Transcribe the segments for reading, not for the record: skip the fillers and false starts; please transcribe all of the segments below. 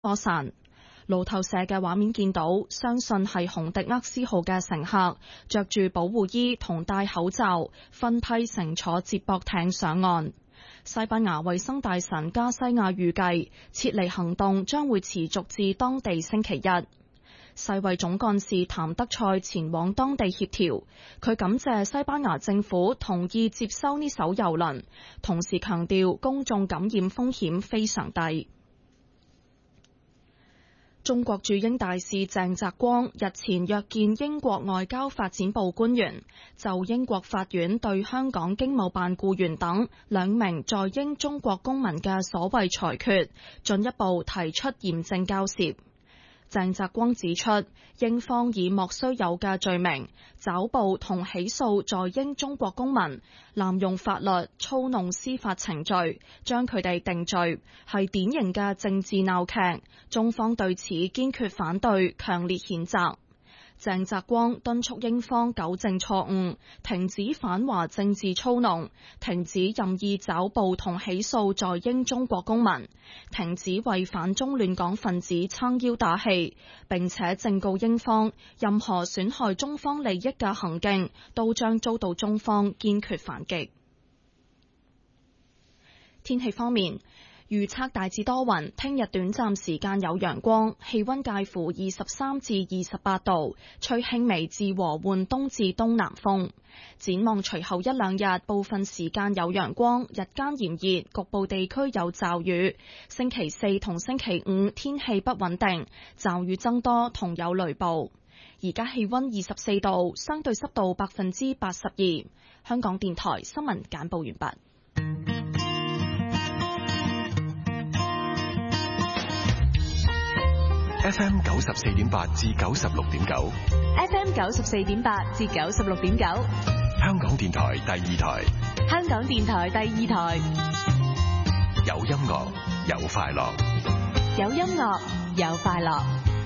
波散。路透社嘅畫面見到，相信係紅迪厄斯號嘅乘客着住保護衣同戴口罩，分批乘坐接駁艇上岸。西班牙衛生大臣加西亞預計，撤離行動將會持續至當地星期一。世衛總幹事譚德塞前往當地協調，佢感謝西班牙政府同意接收呢艘郵輪，同時強調公眾感染風險非常低。中國駐英大使鄭澤光日前約見英國外交發展部官員，就英國法院對香港經貿辦僱員等2名在英中國公民嘅所謂裁決，進一步提出嚴正交涉。鄭澤光指出，英方以莫須有嘅罪名抓捕同起訴在英中國公民，濫用法律、操弄司法程序，將佢哋定罪，係典型嘅政治鬧劇。中方對此堅決反對，強烈譴責。鄭澤光敦促英方糾正錯誤，停止反華政治操弄，停止任意抓捕同起訴在英中國公民，停止為反中亂港分子撐腰打氣，並且正告英方，任何損害中方利益嘅行徑都將遭到中方堅決反擊。天氣方面，預測大致多雲，聽日短暫時間有陽光，氣溫介乎23至28度，吹輕微至和緩東至東南風。展望隨後1、2日，部分時間有陽光，日間炎熱，局部地區有驟雨。星期4同星期5天氣不穩定，驟雨增多同有雷暴。而家氣溫24度，相對濕度82%。香港電台新聞簡報完畢。 FM 94.8至96.9 ，FM 94.8至96.9， 香港電台第2台， 香港電台第2台， 有音樂有快樂， 有音樂有快樂。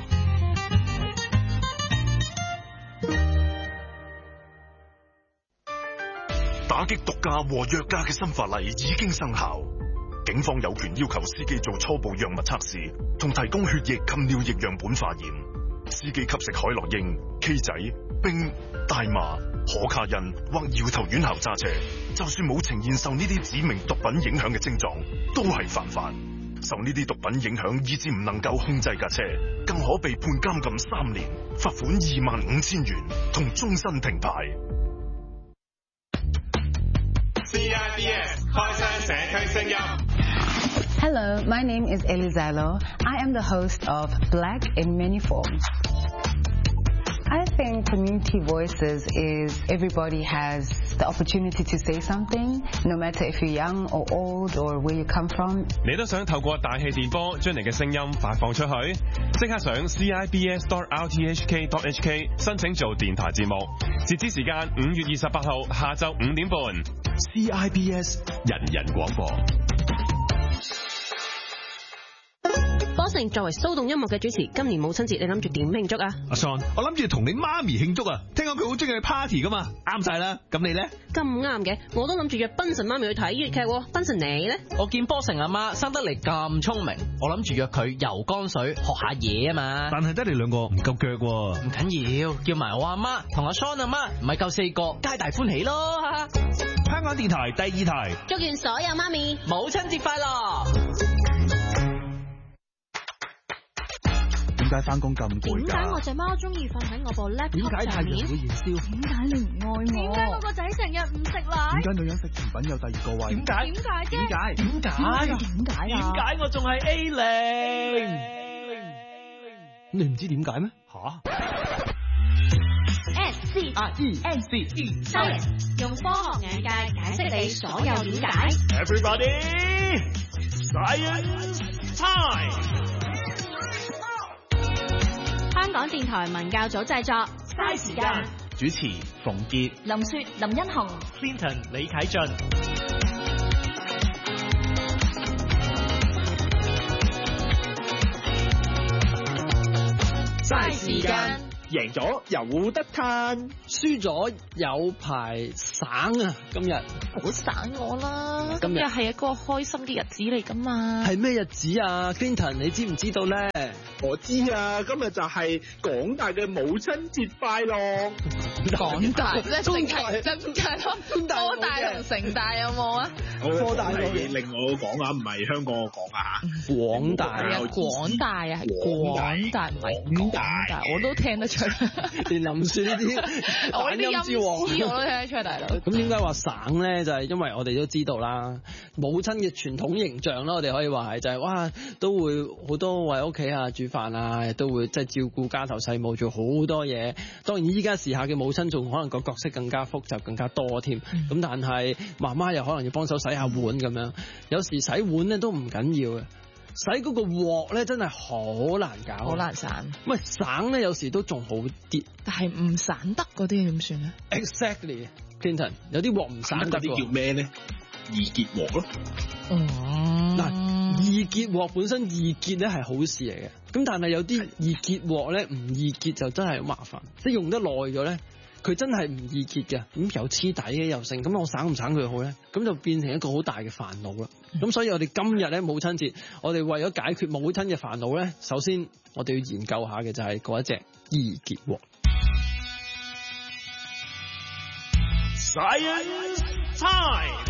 打擊毒駕和藥駕嘅新法例已經生效。警方有權要求司機做初步藥物測試，同提供血液及尿液樣本化驗。司機吸食海洛因、K 仔、冰、大麻、可卡因或搖頭丸後揸車，就算冇呈現受呢啲指明毒品影響嘅症狀，都係犯法。受呢啲毒品影響以致唔能夠控制架車，更可被判監禁3年、罰款25,000元同終身停牌。 CIBS 開聲社區聲音。 Hello, my name is Elizalo. I am the host of Black in Many Forms. I think community voices is everybody has the opportunity to say something, no matter if you're young or old or where you come from. 你都想透過大氣電波將你嘅聲音發放出去？即刻上 CIBS.RTHK.HK 申請做電台節目，截止時間5月28號下晝5點半。 CIBS 人人廣播。 波成作為騷動音樂嘅主持，今年母親節你諗住點慶祝啊？ 阿 Son， 我諗住同你媽咪慶祝啊！聽講佢好中意去 party 噶嘛，啱晒啦。咁你咧？ 咁啱嘅，我都諗住約賓神媽咪去睇粵劇。賓神你咧？ 我見波成阿媽生得嚟咁聰明，我諗住約佢游江水學下嘢啊嘛。 但係得你兩個唔夠腳喎。 唔緊要，叫埋我阿媽同阿 Son 阿媽，唔係夠4個，皆大歡喜咯。 香港電台第2台， 祝願所有媽咪母親節快樂。 點解翻工咁攰？ 點解我隻貓中意瞓喺我部 laptop 上面？ 點解太陽會燃燒？ 點解你唔愛我？點解我個仔成日唔食奶？ 點解女人食甜品有第2個胃？ 點解？點解？ 點解我仲係 A0？ 你唔知點解咩？吓 ？SCIENCE Science 用科學眼界解釋你所有點解。 Everybody Science Time。 香港電台文教組製作，嘥時間。 主持馮傑、 林雪、林欣紅、 Clinton 李啟俊。 嘥時間。 贏咗有得嘆， 輸咗有排省啊！今日好省我啦！ 今日係一個開心嘅日子嚟㗎嘛。 係咩日子啊 ？Clinton， 你知唔知道咧？ 我知啊，今日就係港大嘅母親節快樂。 港大即係正解咯，科大同城大有冇啊？ 科大係另外我講啊，唔係香港我講啊嚇。 廣大啊，廣大啊，係廣大唔係港大，我都聽得出。 連林雪呢啲反音之王我都聽得出，大佬。 咁點解話省咧？就係因為我哋都知道啦，母親嘅傳統形象啦，我哋可以話係就係哇，都會好多為屋企啊煮飯啊，都會即係照顧家頭細務，做好多嘢。當然依家時下嘅母親仲可能個角色更加複雜、更加多添。咁但係媽媽又可能要幫手洗下碗咁樣，有時洗碗咧都唔緊要嘅。洗嗰個鑊咧真係好難搞， 好難散。 喂，省咧有時都仲好啲， 但係唔散得嗰啲點算咧 ？Exactly， Clinton， 有啲鑊唔散得嗰啲叫咩咧？易潔鑊咯。 嗱，易潔鑊本身易潔咧係好事嚟嘅，咁但係有啲易潔鑊咧唔易潔就真係好麻煩，即係用得耐咗咧。佢真係唔易潔嘅，咁又黐底嘅又剩，咁我省唔省佢好咧？咁就變成一個好大嘅煩惱啦。咁所以我哋今日咧母親節，我哋為咗解決母親嘅煩惱咧，首先我哋要研究下嘅就係嗰一隻易潔鑊。 Science time。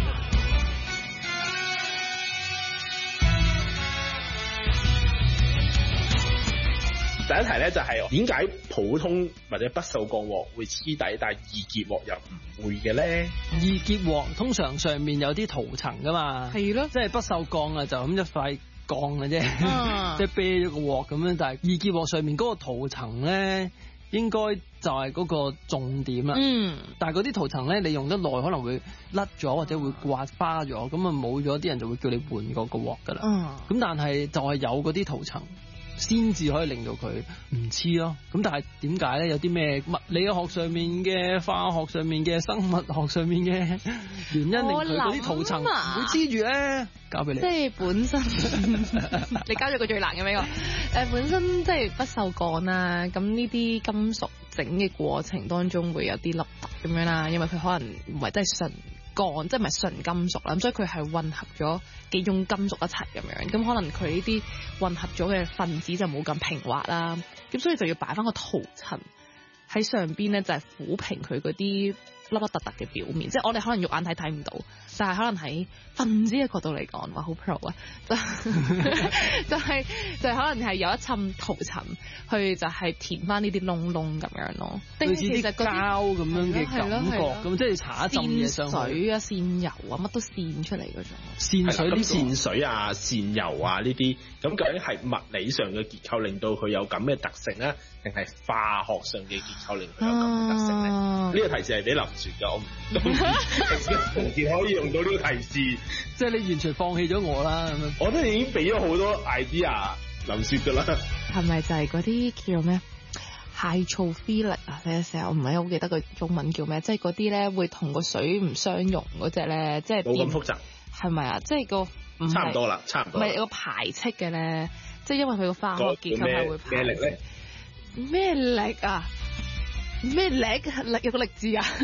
第一題咧就係點解普通或者不鏽鋼鑊會黐底，但係易潔鑊又唔會嘅咧？ 易潔鑊通常上面有啲塗層噶嘛， 係咯， 即係不鏽鋼啊，就咁一塊鋼嘅啫，即係啤咗個鑊咁樣。但係易潔鑊上面嗰個塗層咧，應該就係嗰個重點啦。但係嗰啲塗層咧，你用得耐可能會甩咗或者會刮花咗，咁啊冇咗，啲人就會叫你換嗰個鑊噶啦。咁但係就係有嗰啲塗層，先至可以令到佢唔黐咯。咁但係點解咧？有啲咩物理學上面嘅、化學上面嘅、生物學上面嘅原因令佢嗰啲塗層唔會黐住咧？交俾你。 即係本身你交咗個最難嘅俾我。本身即係不鏽鋼啦，咁呢啲金屬整嘅過程當中會有啲凹凸咁樣啦，因為佢可能唔係真係純鋼，即係唔係純金屬啦，所以佢係混合咗幾種金屬一齊咁樣，咁可能佢呢啲混合咗嘅分子就冇咁平滑啦，咁所以就要擺翻個塗層喺上邊咧，就係撫平佢嗰啲凹凹凸凸嘅表面，即係我哋可能肉眼睇唔到，但係可能喺分子嘅角度嚟講，話好 pro 啊，就係可能係有一層塗層去就係填翻呢啲窿窿咁樣咯， 類似啲膠咁樣嘅感覺，咁即係搽一浸嘢上去， 線水啊、線油啊，乜都線出嚟嗰種。 線水啲線水啊、線油啊呢啲，咁究竟係物理上嘅結構令到佢有咁嘅特性咧，定係化學上嘅結構令佢有咁嘅特性咧？呢個提示係俾林雪㗎，我唔同時可以用到呢個提示。 即係你完全放棄咗我啦咁樣。 我都已經俾咗好多 idea 林雪㗎啦。 係咪就係嗰啲叫咩？hydrophilic 啊，成日我唔係好記得個中文叫咩，即係嗰啲咧會同個水唔相容嗰隻咧，即係冇咁複雜。 係咪啊？即係個差唔多啦，差唔多。 唔係個排斥嘅咧，即係因為佢個化學結構係會排咩力咧？ 咩力啊？咩力？力有個力字啊？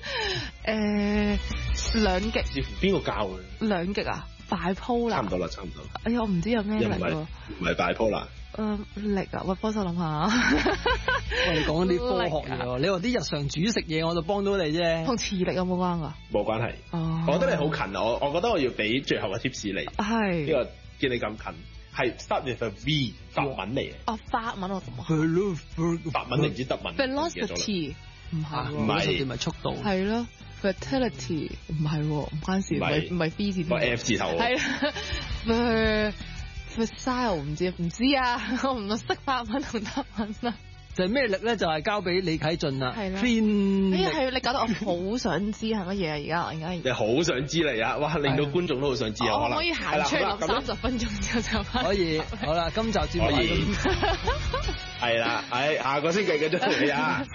兩極。 視乎邊個教嘅？ 兩極啊？bipolar。差唔多啦，差唔多。 哎呀，我唔知有咩力喎。 唔係bipolar。 力啊！喂，幫手諗下。 喂，你講啲科學嘢喎，你話啲日常煮食嘢我就幫到你啫。 同磁力有冇關㗎？ 冇關係。我覺得你好近啊！我覺得我要俾最後嘅 tips 你。 係。 呢個見你咁近，係 start with a V 法文嚟嘅。 哦，法文我同法文定唔知德文。 Velocity 唔係。 唔係咪速度？ 係咯。Fertility 唔係喎，唔關事，唔係 V 字。 個 F 字頭。 係啦。Facile 唔知啊，我唔識法文同德文啦。 就係咩力咧？就係交俾李啟俊啦。 係啦。 係你搞到我好想知係乜嘢啊！而家你好想知嚟啊！哇，令到觀眾都好想知啊！ 可以行出嚟30分鐘之後就翻。 可以，好啦，今集節目可以。 係啦，下個星期繼續嚟啊！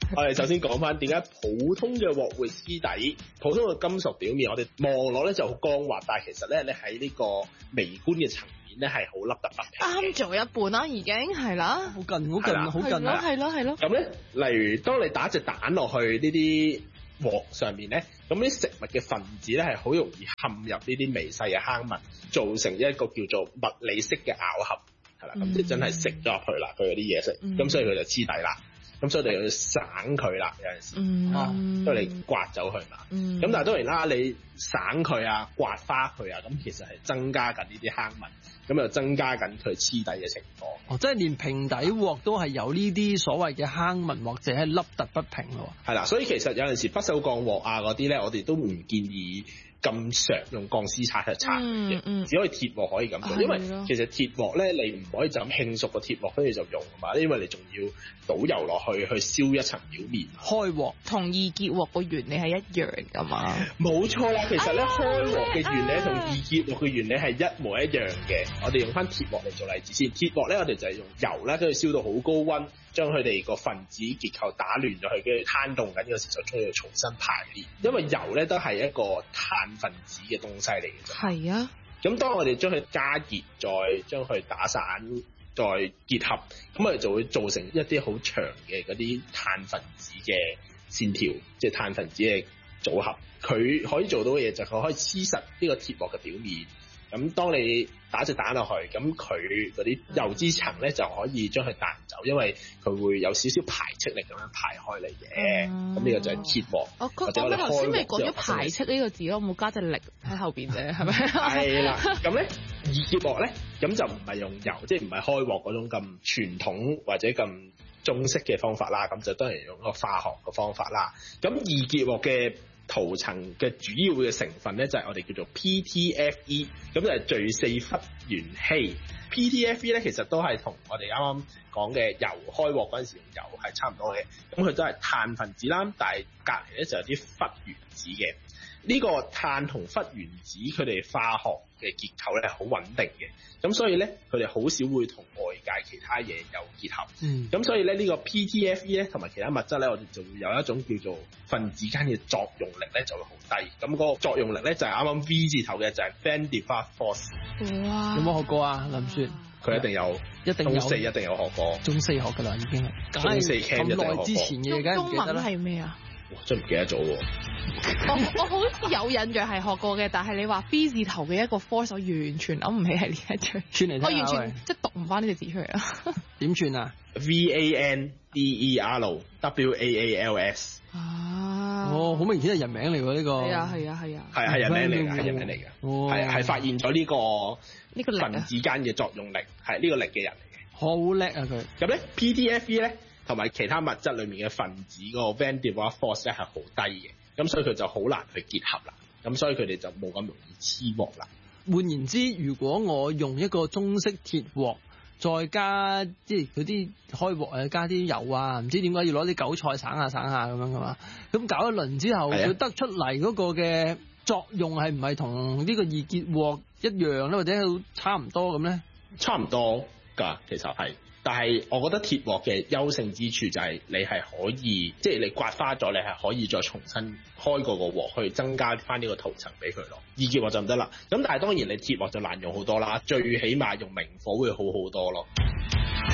我哋首先講翻點解普通嘅鑊會黐底，普通嘅金屬表面，我哋望落咧就好光滑，但係其實咧你喺呢個微觀嘅層面咧係好凹凸不平。 啱做一半啦，已經係啦， 好近好近好近啊！ 係咯。 咁咧，例如當你打隻蛋落去呢啲鑊上面咧，咁啲食物嘅分子咧係好容易陷入呢啲微細嘅坑紋，造成一個叫做物理式嘅咬合，係啦，咁即真係食咗入去啦，佢嗰啲嘢食，咁所以佢就黐底啦。咁所以你要省佢啦，有陣時，因為你刮走佢嘛。咁但係當然啦，你省佢啊、刮花佢啊，咁其實係增加緊呢啲坑紋，咁又增加緊佢黐底嘅情況。 哦，即係連平底鑊都係有呢啲所謂嘅坑紋或者係凹凸不平咯。 係啦，所以其實有陣時不鏽鋼鑊啊嗰啲咧，我哋都唔建議咁常用鋼絲刷去刷嘅，只可以鐵鑊可以咁做，因為其實鐵鑊咧你唔可以就咁輕熟個鐵鑊跟住就用㗎嘛，因為你仲要倒油落去燒一層表面。 開鑊同易結鑊個原理係一樣㗎嘛？ 冇錯啦，其實咧開鑊嘅原理同易結鑊嘅原理係一模一樣嘅。我哋用翻鐵鑊嚟做例子先，鐵鑊咧我哋就係用油咧跟住燒到好高溫，將佢哋個分子結構打亂咗佢，跟住攤凍緊呢個時候將佢重新排列。因為油咧都係一個碳分子嘅東西嚟嘅啫。 係啊。咁當我哋將佢加熱，再將佢打散，再結合，咁我哋就會造成一啲好長嘅嗰啲碳分子嘅線條，即係碳分子嘅組合。佢可以做到嘅嘢就係佢可以黐實呢個鐵鑊嘅表面。咁當你打隻蛋落去，咁佢嗰啲油脂層咧就可以將佢彈走，因為佢會有少少排斥力咁樣排開嚟嘅。咁呢個就係鐵鑊。 我頭先咪講咗排斥呢個字咯，冇加隻力喺後邊啫，係咪？ 係啦。咁咧易結鑊咧，咁就唔係用油，即係唔係開鑊嗰種咁傳統或者咁中式嘅方法啦。咁就當然用一個化學嘅方法啦。咁易結鑊嘅塗層嘅主要嘅成分咧就係我哋叫做 PTFE， 咁就係聚四氟元氣。PTFE 咧其實都係同我哋啱啱講嘅油開鑊嗰陣時用油係差唔多嘅，咁佢都係碳分子啦，但係隔離咧就有啲氟原子嘅。呢個碳同氟原子佢哋化學嘅結構咧係好穩定嘅，咁所以咧佢哋好少會同外界其他嘢有結合。咁所以咧呢個 PTFE 咧同埋其他物質咧，我哋就會有一種叫做分子間嘅作用力咧就會好低。咁個作用力咧就係啱啱 V 字頭嘅就係 Van der Waals force。 哇！ 有冇學過啊，林雪？ 佢一定有，中四一定有學過。 中四學㗎啦，已經係。 中四 Chem 一定有學過。 咁耐之前嘅，梗係唔記得啦。 係咩啊？ 真唔記得咗喎。 我好似有印象係學過嘅，但係你話 V 字頭嘅一個 force，我完全諗唔起係呢一張。 串嚟聽下。 我完全即係讀唔翻呢隻字出嚟啦。 點串啊 ？VANDERWALS。 哦，好明顯係人名嚟喎呢個。 係啊。 係人名嚟㗎，係人名嚟㗎。係發現咗呢個分子間嘅作用力，係呢個力嘅人嚟嘅。 好叻啊佢。 咁咧 PTFE 咧同埋其他物質裡面嘅分子嗰個 Van der Waals force 咧係好低嘅，咁所以佢就好難去結合啦。咁所以佢哋就冇咁容易黐鑊啦。 換言之，如果我用一個中式鐵鑊，再加即係嗰啲開鑊加啲油啊，唔知點解要攞啲韭菜省下咁樣噶嘛？咁搞一輪之後，佢得出嚟嗰個嘅作用係唔係同呢個易結鑊一樣咧，或者差唔多咁咧？ 差唔多㗎，其實係。但係我覺得鐵鑊嘅優勝之處就係你係可以，即係你刮花咗，你係可以再重新開過個鑊去增加翻呢個塗層俾佢咯。易結鑊就唔得啦。咁但係當然你鐵鑊就難用好多啦，最起碼用明火會好好多咯。